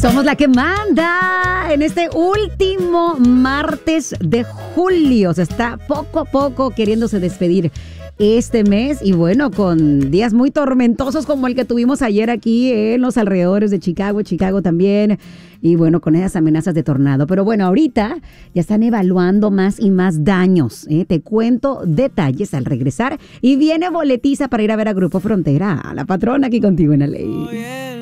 Somos la que manda en este último martes de julio. Se está poco a poco queriéndose despedir este mes y bueno, con días muy tormentosos como el que tuvimos ayer aquí en los alrededores de Chicago también, y bueno, con esas amenazas de tornado. Pero bueno, ahorita ya están evaluando más y más daños, ¿eh? Te cuento detalles al regresar y viene boletiza para ir a ver a Grupo Frontera, a La Patrona, aquí contigo en la ley.